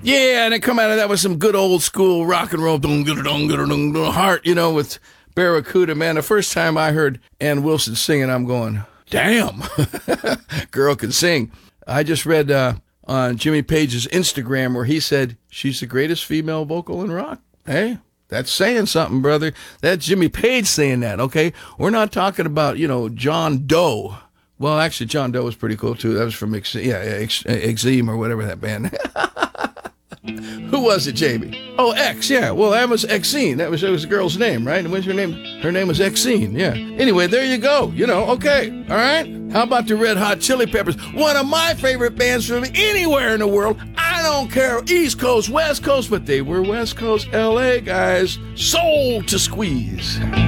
Yeah, and it come out of that with some good old school rock and roll heart, with Barracuda. Man, the first time I heard Ann Wilson singing, I'm going, damn, girl can sing. I just read on Jimmy Page's Instagram where he said she's the greatest female vocal in rock. Hey, that's saying something, brother. That's Jimmy Page saying that, okay? We're not talking about, John Doe. Well, actually, John Doe was pretty cool, too. That was from Extreme or whatever that band. Who was it, Jamie? Oh, X, yeah. Well, that was Exene. It was a girl's name, right? And what's her name? Her name was Exene, yeah. Anyway, there you go. Okay. All right? How about the Red Hot Chili Peppers? One of my favorite bands from anywhere in the world. I don't care, East Coast, West Coast, but they were West Coast, L.A. guys. Soul to squeeze.